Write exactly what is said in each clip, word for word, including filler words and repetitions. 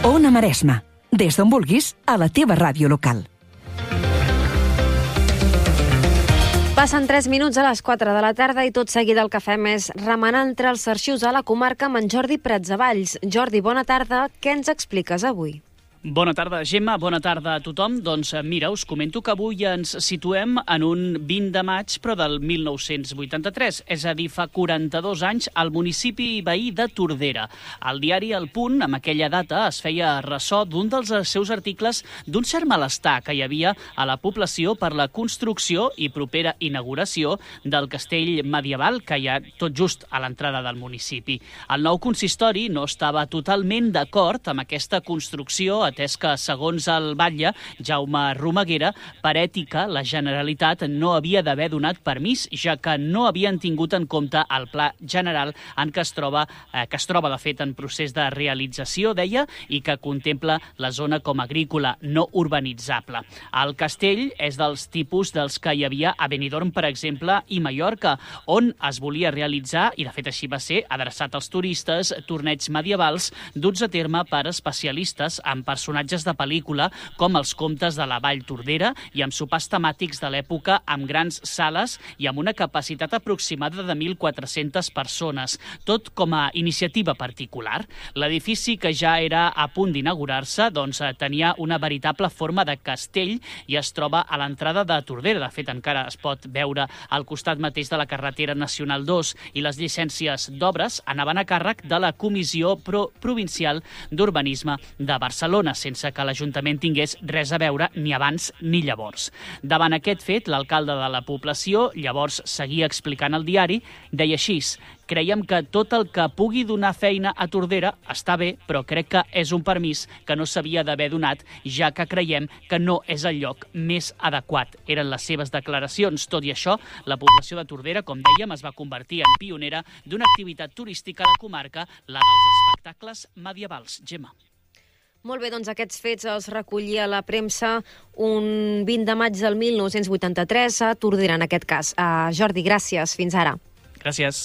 Ona Maresma. Des d'on vulguis, a la teva ràdio local. Passen tres minuts a les quatre de la tarda i tot seguit el que fem és remenar entre els arxius a la comarca amb en Jordi Pratsavalls. Jordi, bona tarda. Què ens expliques avui? Bona tarda, Gemma. Bona tarda a tothom. Doncs mira, us comento que avui ens situem en un vint de maig, però del mil nou-cents vuitanta-tres, és a dir, fa quaranta-dos anys, al municipi veí de Tordera. El diari El Punt, amb aquella data, es feia ressò d'un dels seus articles d'un cert malestar que hi havia a la població per la construcció i propera inauguració del castell medieval que hi ha tot just a l'entrada del municipi. El nou consistori no estava totalment d'acord amb aquesta construcció, atès que, segons el batlle Jaume Romaguera, per ètica, la Generalitat no havia d'haver donat permís, ja que no havien tingut en compte el pla general en què es troba, eh, que es troba, de fet, en procés de realització, deia, i que contempla la zona com agrícola no urbanitzable. El castell és dels tipus dels que hi havia a Benidorm, per exemple, i Mallorca, on es volia realitzar, i de fet així va ser, adreçat als turistes, torneigs medievals duts a terme per especialistes en personatges de pel·lícula com els comtes de la Vall Tordera i amb sopars temàtics de l'època amb grans sales i amb una capacitat aproximada de mil quatre-centes persones, tot com a iniciativa particular. L'edifici, que ja era a punt d'inaugurar-se, doncs tenia una veritable forma de castell i es troba a l'entrada de Tordera. De fet, encara es pot veure al costat mateix de la carretera Nacional dos i les llicències d'obres anaven a càrrec de la Comissió Pro Provincial d'Urbanisme de Barcelona, sense que l'Ajuntament tingués res a veure ni abans ni llavors. Davant aquest fet, l'alcalde de la població, llavors seguia explicant al diari, deia així: creiem que tot el que pugui donar feina a Tordera està bé, però crec que és un permís que no s'havia d'haver donat, ja que creiem que no és el lloc més adequat. Eren les seves declaracions. Tot i això, la població de Tordera, com dèiem, es va convertir en pionera d'una activitat turística a la comarca, la dels espectacles medievals. Gemma. Molt bé, doncs aquests fets els recollia la premsa un vint de maig del mil nou-cents vuitanta-tres a Tordera, en aquest cas. Uh, Jordi, gràcies. Fins ara. Gràcies.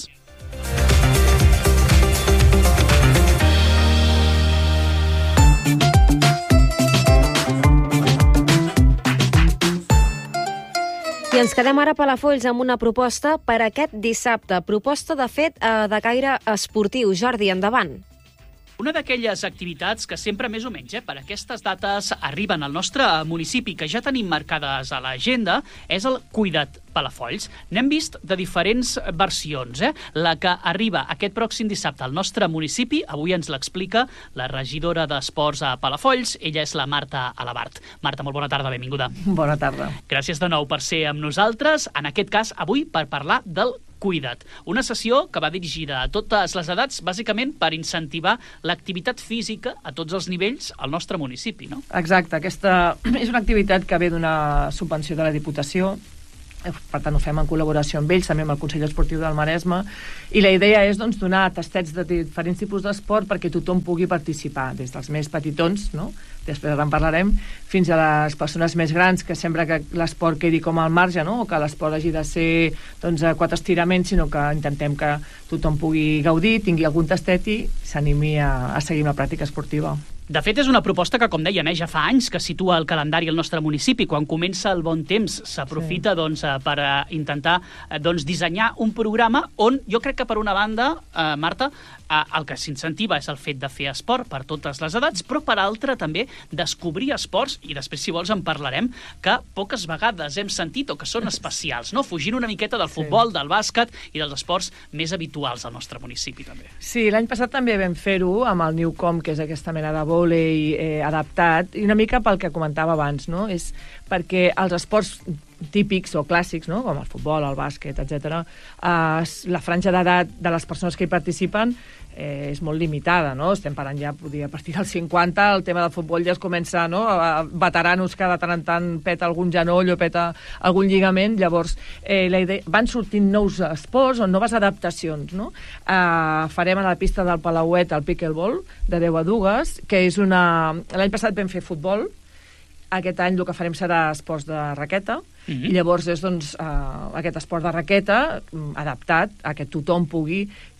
I ens quedem ara a Palafolls amb una proposta per aquest dissabte. Proposta, de fet, uh, de caire esportiu. Jordi, endavant. Una d'aquelles activitats que sempre més o menys eh, per aquestes dates arriben al nostre municipi, que ja tenim marcades a l'agenda, és el Cuida't Palafolls. N'hem vist de diferents versions. Eh? La que arriba aquest pròxim dissabte al nostre municipi, avui ens l'explica la regidora d'Esports a Palafolls. Ella és la Marta Alabart. Marta, molt bona tarda, benvinguda. Bona tarda. Gràcies de nou per ser amb nosaltres, en aquest cas avui per parlar del Cuida't, una sessió que va dirigida a totes les edats, bàsicament per incentivar l'activitat física a tots els nivells al nostre municipi, no? Exacte, aquesta és una activitat que ve d'una subvenció de la Diputació, per tant ho fem en col·laboració amb ells, també amb el Consell Esportiu del Maresme, i la idea és doncs, donar tastets de diferents tipus d'esport perquè tothom pugui participar, des dels més petitons, no? Després en parlarem, fins a les persones més grans, que sembla que l'esport quedi com al marge, no? O que l'esport hagi de ser doncs, quatre estiraments, sinó que intentem que tothom pugui gaudir, tingui algun tastet i s'animi a, a seguir una pràctica esportiva. De fet, és una proposta que, com deien, eh, ja fa anys que situa el calendari al nostre municipi. Quan comença el bon temps s'aprofita sí. doncs, per uh, intentar uh, doncs, dissenyar un programa on jo crec que per una banda, uh, Marta, uh, el que s'incentiva és el fet de fer esport per totes les edats, però per altra també descobrir esports, i després si vols en parlarem, que poques vegades hem sentit o que són especials, no? Fugint una miqueta del futbol, sí. del bàsquet i dels esports més habituals al nostre municipi també. Sí, l'any passat també vam fer-ho amb el Newcom, que és aquesta mena de vòlei eh, adaptat, i una mica pel que comentava abans, no? És perquè els esports típics o clàssics, no? Com el futbol, el bàsquet, etcètera, eh, la franja d'edat de les persones que hi participen eh, és molt limitada, no? Estem parlant ja a partir dels cinquanta, el tema del futbol ja es comença, no? A veteranos que de tant en tant peta algun genoll o peta algun lligament, llavors eh, la idea, van sortint nous esports o noves adaptacions, no? Eh, farem a la pista del Palauet el pickleball de deu a dues, que és una... L'any passat vam fer futbol, aquest any el que farem serà esports de raqueta, mm-hmm. i llavors és doncs, uh, aquest esport de raqueta adaptat a que tothom pugui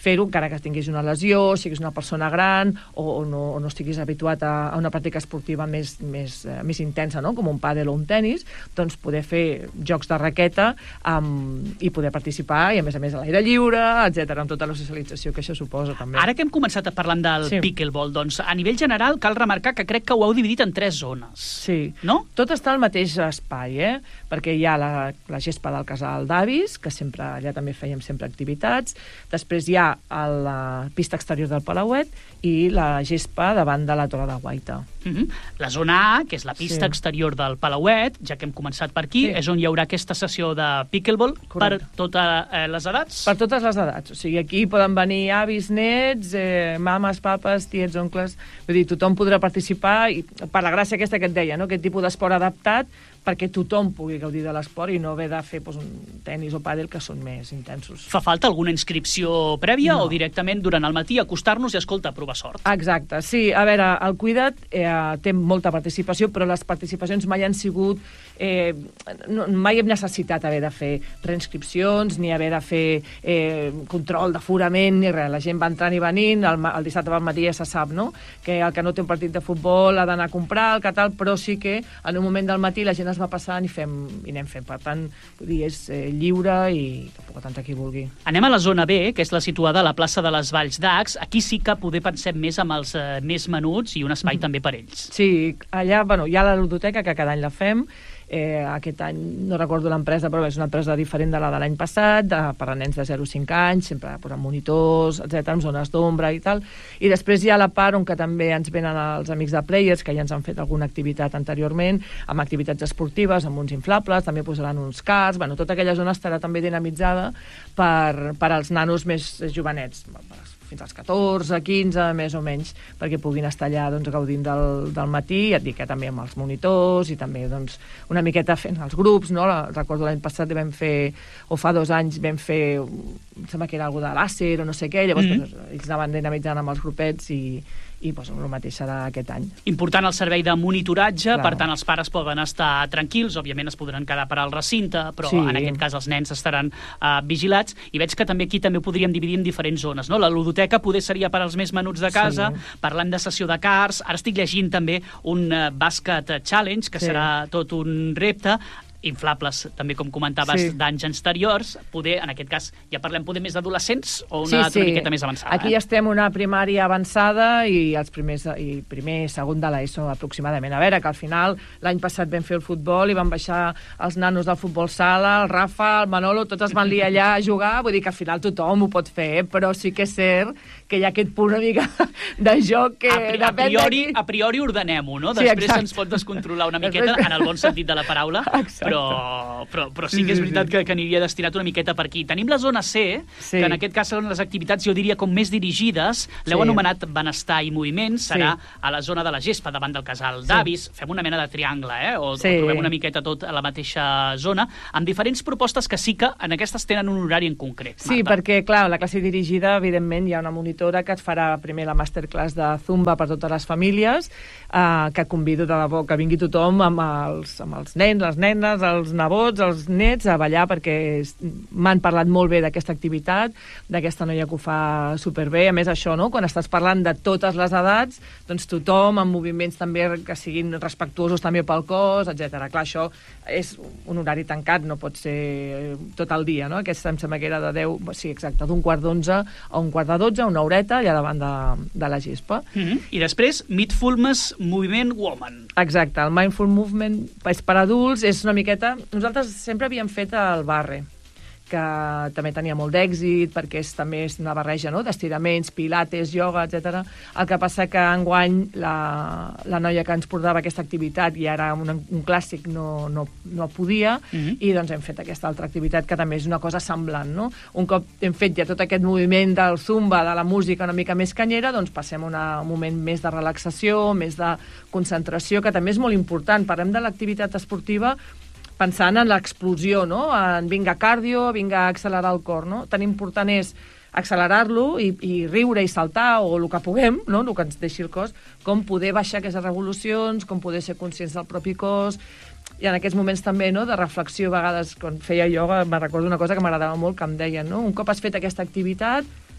fer-ho encara que tinguis una lesió, siguis una persona gran o, o, no, o no estiguis habituat a, a una pràctica esportiva més, més, eh, més intensa, no? Com un pàdel o un tennis, doncs poder fer jocs de raqueta um, i poder participar, i a més a més a l'aire lliure, etcètera, amb tota la socialització que això suposa també. Ara que hem començat a parlar del sí. pickleball, doncs a nivell general cal remarcar que crec que ho heu dividit en tres zones. Sí, no? Tot està al mateix espai, eh? Perquè hi ha la, la gespa del casal d'Avis, que sempre allà també fèiem sempre activitats, després hi ha la pista exterior del Palauet i la gespa davant de la Torre de Guaita. Mm-hmm. La zona A, que és la pista sí. exterior del Palauet, ja que hem començat per aquí, sí. és on hi haurà aquesta sessió de pickleball. Correcte. Per totes eh, les edats? Per totes les edats. O sigui, aquí poden venir avis, nets, eh, mames, papes, tiets, oncles... Vull dir, tothom podrà participar, i per la gràcia aquesta que et deia, no? Aquest tipus d'esport adaptat perquè tothom pugui gaudir de l'esport i no haver de fer doncs, un tenis o pàdel que són més intensos. Fa falta alguna inscripció prèvia no. o directament durant el matí acostar-nos i, escolta, provar sort? Exacte, sí. A veure, el Cuida't eh, té molta participació, però les participacions mai han sigut... Eh, no, mai hem necessitat haver de fer reinscripcions, ni haver de fer eh, control d'aforament, ni res. La gent va entrant i venint, el, el dissabte al matí ja se sap, no?, que el que no té un partit de futbol ha d'anar a comprar, el que tal, però sí que en un moment del matí la gent es va passant i, fem, i anem fent. Per tant, vull dir, és eh, lliure i tampoc tant qui vulgui. Anem a la zona B, que és la situada a la plaça de les Valls d'Acs. Aquí sí que poder pensem més amb els eh, més menuts i un espai mm-hmm. també per ells. Sí, allà, bueno, hi ha la ludoteca, que cada any la fem. Eh, aquest any no recordo l'empresa, però és una empresa diferent de la de l'any passat, de, per a nens de zero a cinc anys, sempre posant monitors, etcètera, amb zones d'ombra i tal. I després hi ha la part on que també ens venen els amics de Players, que ja ens han fet alguna activitat anteriorment, amb activitats esportives, amb uns inflables, també posaran uns cars, bueno, tota aquella zona estarà també dinamitzada per, per als nanos més jovenets, fins als catorze, quinze, més o menys, perquè puguin estar allà doncs, gaudint del, del matí, ja et dic que també amb els monitors i també doncs, una miqueta fent els grups, no? Recordo l'any passat vam fer, o fa dos anys vam fer, em sembla que era alguna de làser o no sé què, llavors mm-hmm. doncs, ells anaven dinamitzant amb els grupets i i doncs, el mateix serà aquest any. Important el servei de monitoratge, clar. Per tant els pares poden estar tranquils, òbviament es podran quedar per al recinte, però sí. en aquest cas els nens estaran uh, vigilats, i veig que també aquí també ho podríem dividir en diferents zones, no? La ludoteca poder seria per als més menuts de casa, sí. parlem de sessió de cars, ara estic llegint també un uh, basket challenge, que sí. serà tot un repte, inflables, també com comentaves, sí. d'anys anteriors, poder, en aquest cas, ja parlem poder més d'adolescents o una sí, altra sí. miqueta més avançada? Aquí eh? ja estem una primària avançada i els primers, i primer i segon de l'ESO aproximadament. A veure, que al final l'any passat vam fer el futbol i van baixar els nanos del futbol sala, el Rafa, el Manolo, tots es van liar allà a jugar, vull dir que al final tothom ho pot fer, però sí que és cert que hi ha aquest punt una mica de joc que... A, pri a, priori, a priori ordenem-ho, no? Sí, Després exacte. Se'ns pot descontrolar una miqueta, en el bon sentit de la paraula, exacte. però, però, però sí que és veritat que, que aniria destinat una miqueta per aquí. Tenim la zona C, sí. que en aquest cas són les activitats, jo diria, com més dirigides. L'heu sí. anomenat Benestar i Moviment, serà sí. a la zona de la gespa, davant del casal sí. d'Avis. Fem una mena de triangle, eh? O, sí. o trobem una miqueta tot a la mateixa zona, amb diferents propostes que sí que en aquestes tenen un horari en concret. Sí, Marta. perquè, clar, la classe dirigida, evidentment, hi ha una monitora que et farà primer la masterclass de Zumba per totes les famílies, eh, que convido de debò que vingui tothom amb els, amb els nens, les nenes, els nebots, els nets, a ballar, perquè m'han parlat molt bé d'aquesta activitat, d'aquesta noia que ho fa superbé. A més, això, no?, quan estàs parlant de totes les edats, doncs tothom amb moviments també que siguin respectuosos també pel cos, etcètera. Clar, això és un horari tancat, no pot ser tot el dia, no? Aquesta em sembla que era de deu, sí, exacte, d'un quart d'onze a un quart de dotze, una horeta, allà davant de, de la gespa. Mm-hmm. I després, Mindfulness Movement Woman. Exacte, el Mindful Movement és per adults, és una miqueta... Nosaltres sempre havíem fet el barre, que també tenia molt d'èxit, perquè és, també és una barreja, no?, d'estiraments, pilates, ioga, etcètera. El que passa que enguany la, la noia que ens portava aquesta activitat, i ara un, un clàssic, no, no, no podia, mm-hmm. i doncs hem fet aquesta altra activitat, que també és una cosa semblant, no? Un cop hem fet ja tot aquest moviment del zumba, de la música una mica més canyera, doncs passem una, un moment més de relaxació, més de concentració, que també és molt important. Parlem de l'activitat esportiva pensant en l'explosió, no?, en vinga cardio, vinga accelerar el cor, no? Tan important és accelerar-lo i, i riure i saltar, o el que puguem, no?, el que ens deixi el cos, com poder baixar aquestes revolucions, com poder ser conscients del propi cos, i en aquests moments també, no?, de reflexió, a vegades, quan feia ioga, me'n recordo una cosa que m'agradava molt, que em deien, no?, un cop has fet aquesta activitat,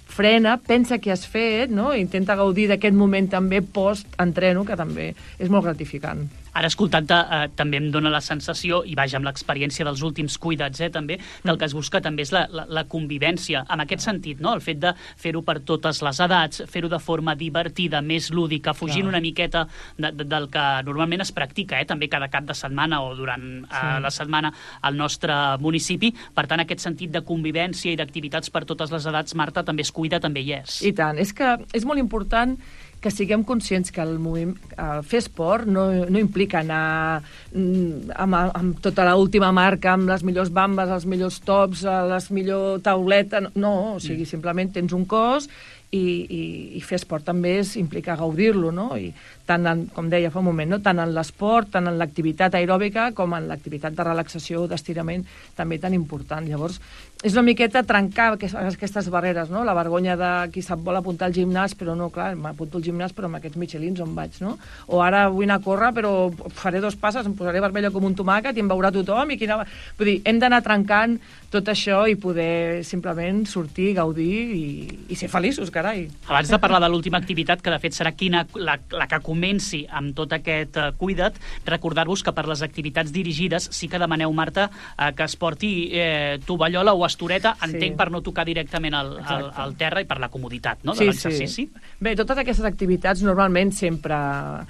frena, pensa què has fet, no? I intenta gaudir d'aquest moment també post-entreno, que també és molt gratificant. Ara, escoltant-te, eh, també em dóna la sensació, i vaja, amb l'experiència dels últims cuidats, eh, també, que el que es busca també és la, la, la convivència. En aquest sentit, no? El fet de fer-ho per totes les edats, fer-ho de forma divertida, més lúdica, fugint Clar. una miqueta de, de, del que normalment es practica, eh, també cada cap de setmana o durant eh, sí. la setmana al nostre municipi. Per tant, aquest sentit de convivència i d'activitats per totes les edats, Marta, també es cuida, també hi és. I tant. És que és molt important que siguem conscients que el moviment, el fer esport no, no implica anar amb, amb tota l'última marca, amb les millors bambes, els millors tops, les millor tauleta. No, o sigui, mm. simplement tens un cos i, i, i fer esport també és implicar gaudir-lo, no? I tant en, com deia fa un moment, no? Tant en l'esport, tant en l'activitat aeròbica com en l'activitat de relaxació, d'estirament, també tan important. Llavors, és una miqueta trencar aquestes barreres, no? La vergonya de qui se't vol apuntar al gimnàs, però no, clar, m'apunto al gimnàs, però amb aquests michelins on vaig, no? O ara vull anar a córrer, però faré dos passes, em posaré vermella com un tomàquet i em veurà tothom. I quina... Vull dir, hem d'anar trencant tot això i poder simplement sortir, gaudir i, i ser feliços, carai. Abans de parlar de l'última activitat, que de fet serà quina, la, la que comenci amb tot aquest uh, cuida't, recordar-vos que per les activitats dirigides sí que demaneu, Marta, uh, que es porti eh, tovallola o estoreta, sí. entenc, per no tocar directament al, al, al terra i per la comoditat, no?, de sí, l'exercici. Sí. Bé, totes aquestes activitats normalment sempre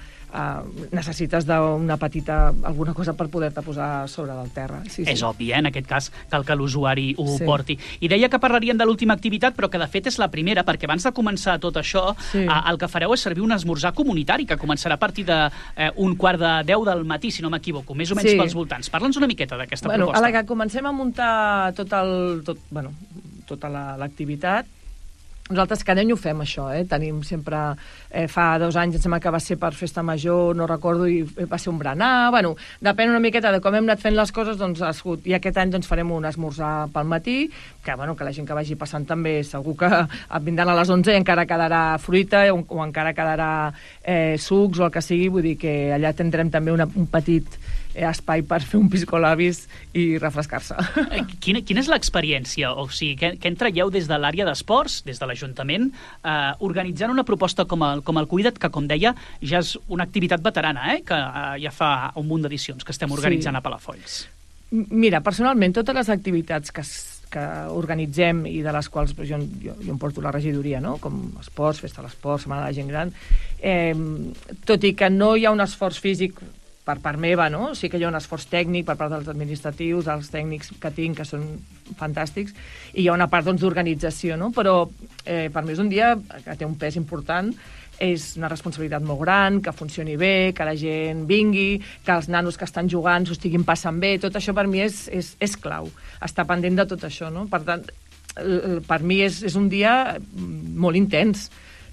Uh, necessites d'una petita alguna cosa per poder-te posar sobre del terra. Sí, sí. És obvi, eh? En aquest cas cal que l'usuari ho sí. porti. I deia que parlaríem de l'última activitat, però que de fet és la primera, perquè abans de començar tot això, sí. uh, el que fareu és servir un esmorzar comunitari, que començarà a partir de uh, un quart de deu del matí, si no m'equivoco, més o menys sí. pels voltants. Parla'ns una miqueta d'aquesta bueno, proposta. A la que comencem a muntar tot el, tot, bueno, tota l'activitat, nosaltres cada any ho fem, això, eh? Tenim sempre... Eh, fa dos anys, em sembla que va ser per festa major, no recordo, i va ser un berenar... Bueno, depèn una miqueta de com hem anat fent les coses, doncs ha sigut... I aquest any doncs, farem un esmorzar pel matí, que, bueno, que la gent que vagi passant també segur que vindran a les onze i encara quedarà fruita o, o encara quedarà eh, sucs o el que sigui, vull dir que allà tindrem també una, un petit espai per fer un piscolabis i refrescar-se. Quina, quina és l'experiència? O sigui, què, què en traieu des de l'àrea d'esports, des de l'Ajuntament, eh, organitzant una proposta com el, com el Cuida't, que, com deia, ja és una activitat veterana, eh, que eh, ja fa un munt d'edicions que estem organitzant sí. a Palafolls. Mira, personalment, totes les activitats que, que organitzem i de les quals jo, jo, jo em porto la regidoria, no? Com esports, festa de l'esport, setmana de la gent gran, eh, tot i que no hi ha un esforç físic per part meva, no? Sí que hi ha un esforç tècnic per part dels administratius, dels tècnics que tinc, que són fantàstics, i hi ha una part doncs, d'organització, no? Però eh, per mi és un dia que té un pes important, és una responsabilitat molt gran, que funcioni bé, que la gent vingui, que els nanos que estan jugant s'ho estiguin passant bé, tot això per mi és, és, és clau, estar pendent de tot això, no? Per tant, per mi és, és un dia molt intens.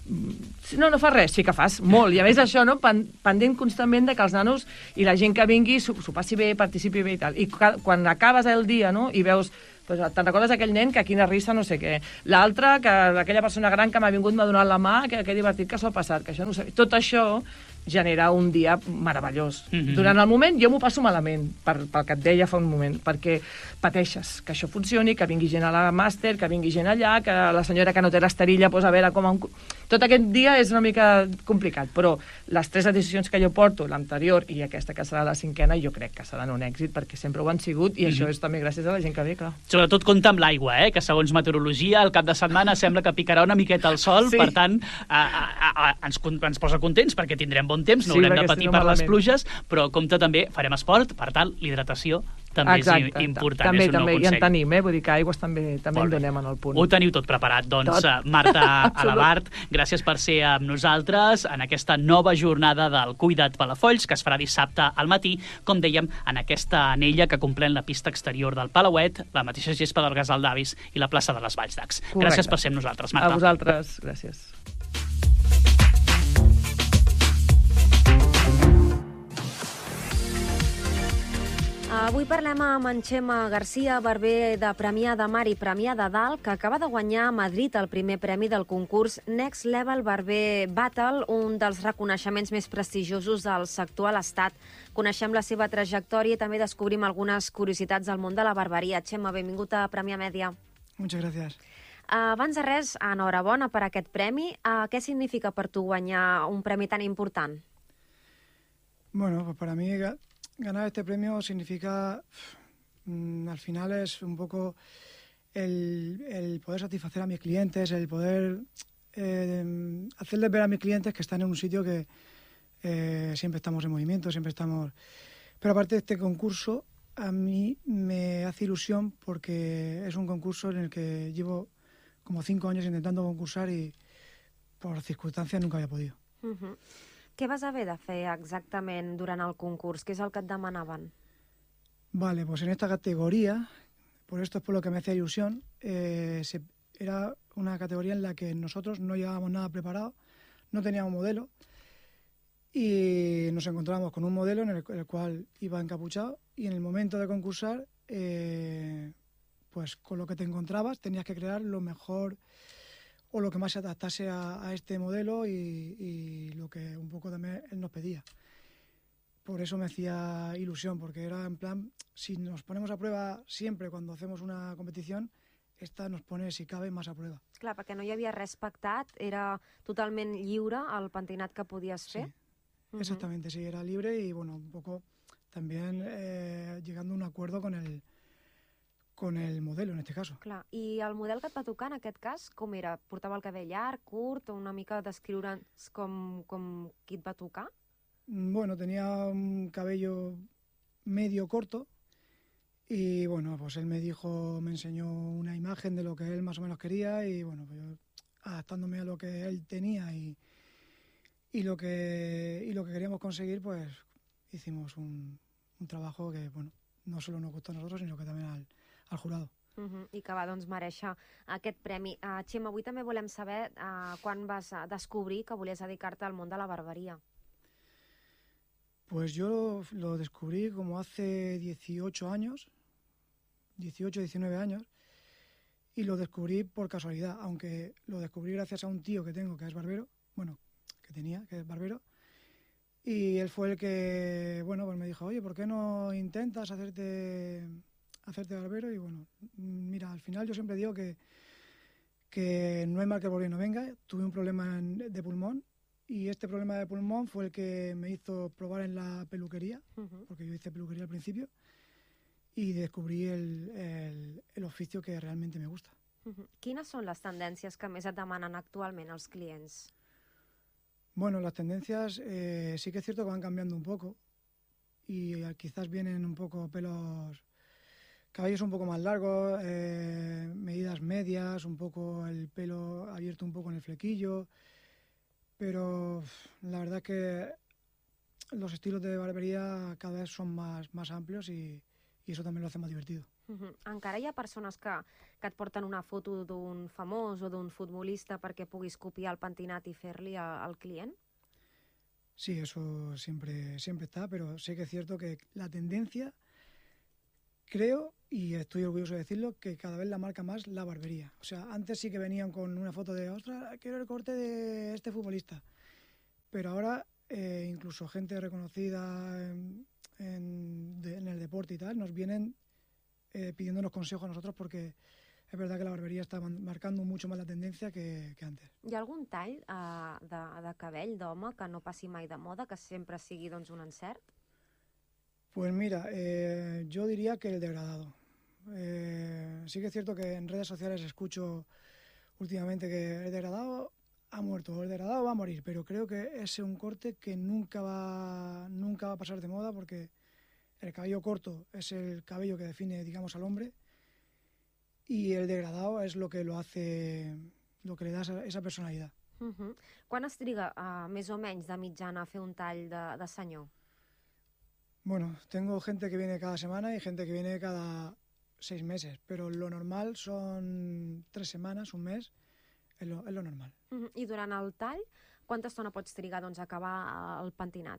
No, no fa res, sí que fas molt, i a més això, no? Pendent constantment de que els nanos i la gent que vingui s'ho passi bé, participi bé i tal. I quan acabes el dia, no?, i veus, pues, te'n recordes aquell nen que quina risa, no sé què, l'altre, que aquella persona gran que m'ha vingut, m'ha donat la mà, que, que divertit que s'ho ha passat, que això no sé. Tot això genera un dia meravellós. Mm-hmm. Durant el moment jo m'ho passo malament, per, pel que et deia fa un moment, perquè pateixes que això funcioni, que vingui gent a la màster, que vingui gent allà, que la senyora que no té l'esterilla, pues, a veure com... Un... Tot aquest dia és una mica complicat, però les tres edicions que jo porto, l'anterior i aquesta que serà la cinquena, jo crec que seran un èxit, perquè sempre ho han sigut, i mm-hmm. això és també gràcies a la gent que ve, clar. Sobretot compta amb l'aigua, eh? Que segons meteorologia, al cap de setmana sembla que picarà una miqueta el sol, sí. Per tant, a, a, a, ens, ens posa contents, perquè tindrem bon temps, no sí, haurem de patir per les pluges, però compte també, farem esport, per tant, l'hidratació també Exacte, és important, també, és un també, nou consell. I en tenim, eh? Vull dir que aigües també, també en donem en el punt. Ho teniu tot preparat, doncs, tot. Marta Alabart, gràcies per ser amb nosaltres en aquesta nova jornada del Cuida't Palafolls, que es farà dissabte al matí, com dèiem, en aquesta anella que comprèn la pista exterior del Palauet, la mateixa gespa del Gasal d'Avis i la plaça de les Valls d'Acs. Gràcies per ser amb nosaltres, Marta. A vosaltres, gràcies. Avui parlem amb en Xema Garcia, barber de Premià de Mar i Premià de Dalt, que acaba de guanyar a Madrid el primer premi del concurs Next Level Barber Battle, un dels reconeixements més prestigiosos del sector a l'Estat. Coneixem la seva trajectòria i també descobrim algunes curiositats del món de la barberia. Xema, benvingut a Premià Mèdia. Muchas gracias. Abans de res, enhorabona per aquest premi. Uh, què significa per tu guanyar un premi tan important? Bueno, pues para mí ga- ganar este premio significa, mm, al final es un poco el, el poder satisfacer a mis clientes, el poder eh, hacerles ver a mis clientes que están en un sitio que eh, siempre estamos en movimiento, siempre estamos... Pero aparte de este concurso, a mí me hace ilusión porque es un concurso en el que llevo como cinco años intentando concursar y por circunstancias nunca había podido. Uh -huh. Què vas haver de fer exactament durant el concurs? Què és el que et demanaven? Vale, pues en esta categoría, por esto es por lo que me hacía ilusión, eh, se, era una categoría en la que nosotros no llevábamos nada preparado, no teníamos modelo y nos encontrábamos con un modelo en el, el cual iba encapuchado y en el momento de concursar, eh, pues con lo que te encontrabas tenías que crear lo mejor o lo que más se adaptase a, a este modelo y, y lo que un poco también él nos pedía. Por eso me hacía ilusión, porque era en plan, si nos ponemos a prueba siempre cuando hacemos una competición, esta nos pone, si cabe, más a prueba. Clar, perquè no hi havia res pactat, era totalment lliure el pentinat que podies fer. Sí, exactamente, sí, era libre y bueno, un poco también eh, llegando a un acuerdo con el, con el modelo, en este caso. Clar, i el model que et va tocar, en aquest cas, com era? Portava el cabell llarg, curt, o una mica descriure'ns com, com qui et va tocar? Bueno, tenía un cabello medio corto y bueno, pues él me dijo, me enseñó una imagen de lo que él más o menos quería y bueno, pues yo adaptándome a lo que él tenía y, y, lo, que, y lo que queríamos conseguir, pues hicimos un, un trabajo que, bueno, no solo nos gustó a nosotros, sino que también al, al jurado. Uh -huh. I que va doncs, mereixer aquest premi. Uh, Xema, avui també volem saber uh, quan vas uh, descobrir que volies dedicar-te al món de la barberia. Pues yo lo descubrí como hace dieciocho años, dieciocho, diecinueve años, y lo descubrí por casualidad, aunque lo descubrí gracias a un tío que tengo que es barbero, bueno, que tenía, que es barbero, y él fue el que, bueno, pues me dijo, oye, ¿por qué no intentas hacerte, hacerte barbero? Y bueno, mira, al final yo siempre digo que, que no es mal que el barbero no venga, tuve un problema en- de pulmón, y este problema de pulmón fue el que me hizo probar en la peluquería, Uh -huh. porque yo hice peluquería al principio, y descubrí el, el, el oficio que realmente me gusta. Uh -huh. Quines són les tendències que més et demanen actualment els clients? Bueno, las tendencias eh, sí que es cierto que van cambiando un poco, y eh, quizás vienen un poco pelos, cabellos un poco más largos, eh, medidas medias, un poco el pelo abierto un poco en el flequillo, pero uf, la verdad es que los estilos de barbería cada vez son más, más amplios y, y eso también lo hace más divertido. Uh -huh. Encara hi ha persones que, que et porten una foto d'un famós o d'un futbolista perquè puguis copiar el pentinat i fer-li a- al client? Sí, eso siempre, siempre está, pero sí que es cierto que la tendencia, creo, y estoy orgulloso de decirlo, que cada vez la marca más la barbería. O sea, antes sí que venían con una foto de, ostras, quiero el corte de este futbolista. Pero ahora, eh, incluso gente reconocida en, en, de- en el deporte y tal, nos vienen eh, pidiéndonos consejos a nosotros porque es verdad que la barbería está man- marcando mucho más la tendencia que, que antes. Hi ha algun tall uh, de, de cabell d'home que no passi mai de moda, que sempre sigui doncs, un encert? Pues mira, eh, yo diría que el degradado. Eh, sí que es cierto que en redes sociales escucho últimamente que el degradado ha muerto, el degradado va a morir, pero creo que es un corte que nunca va, nunca va a pasar de moda porque el cabello corto es el cabello que define, digamos, al hombre y el degradado es lo que lo hace, lo que le da esa, esa personalidad. Uh -huh. Quan es triga uh, més o menys de mitjana a fer un tall de, de senyor? Bueno, tengo gente que viene cada semana y gente que viene cada seis meses, pero lo normal son tres semanas, un mes, es lo, es lo normal. Uh -huh. I durant el tall, quanta estona pots trigar doncs, a acabar el pentinat?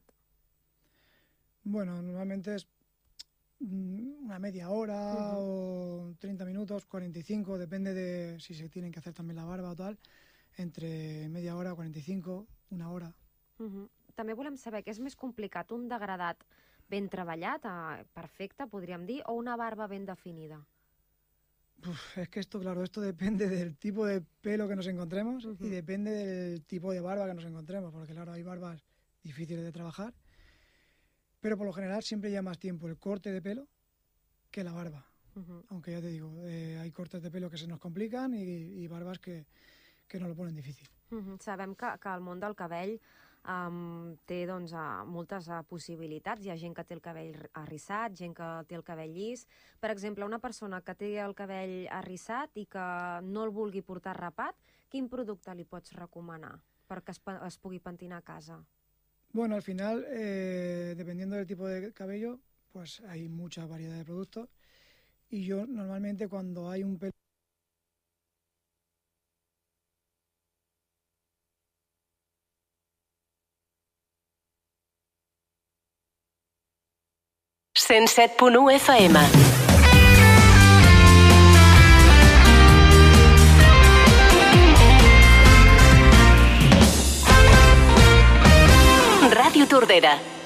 Bueno, normalmente es mm, una media hora o treinta minutos, cuarenta y cinco, depende de si se tienen que hacer también la barba o tal, entre media hora, cuarenta y cinco, una hora. Uh -huh. També volem saber què és més complicat, un degradat ben treballat, eh, perfecte, podríem dir, o una barba ben definida? Uf, es que esto, claro, esto depende del tipo de pelo que nos encontremos uh-huh. y depende del tipo de barba que nos encontremos, porque claro, hay barbas difíciles de trabajar, pero por lo general siempre lleva más tiempo el corte de pelo que la barba. Uh-huh. Aunque ya te digo, eh, hay cortes de pelo que se nos complican i, i barbes que, que nos lo ponen difícil. Uh-huh. Sabem que, que el món del cabell um, té doncs, uh, moltes uh, possibilitats. Hi ha gent que té el cabell arrissat, gent que té el cabell llis. Per exemple, una persona que té el cabell arrissat i que no el vulgui portar rapat, quin producte li pots recomanar perquè es, es pugui pentinar a casa? Bueno, al final, eh, dependiendo del tipo de cabello, pues hay mucha variedad de productos. Y yo normalmente cuando hay un pelo... cent set punt u F M. Ràdio Tordera.